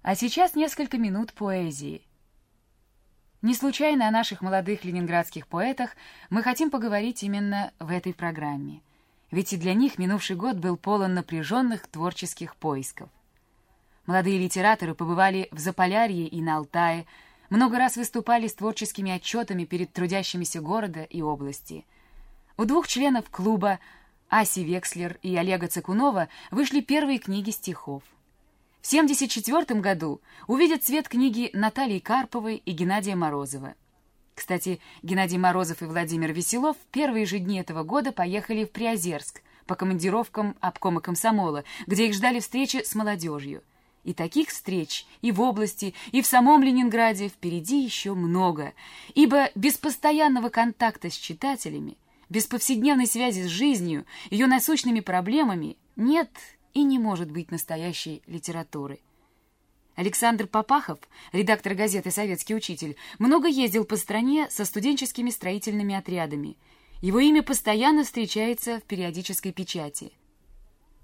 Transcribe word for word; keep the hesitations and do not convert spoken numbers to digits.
А сейчас несколько минут поэзии. Не случайно о наших молодых ленинградских поэтах мы хотим поговорить именно в этой программе. Ведь и для них минувший год был полон напряженных творческих поисков. Молодые литераторы побывали в Заполярье и на Алтае, много раз выступали с творческими отчетами перед трудящимися города и области. У двух членов клуба, Аси Векслер и Олега Цыкунова, вышли первые книги стихов. В семьдесят четвёртом году увидят свет книги Натальи Карповой и Геннадия Морозова. Кстати, Геннадий Морозов и Владимир Веселов в первые же дни этого года поехали в Приозерск по командировкам обкома комсомола, где их ждали встречи с молодежью. И таких встреч и в области, и в самом Ленинграде впереди еще много, ибо без постоянного контакта с читателями, без повседневной связи с жизнью, ее насущными проблемами нет и не может быть настоящей литературы. Александр Попахов, редактор газеты «Советский учитель», много ездил по стране со студенческими строительными отрядами. Его имя постоянно встречается в периодической печати.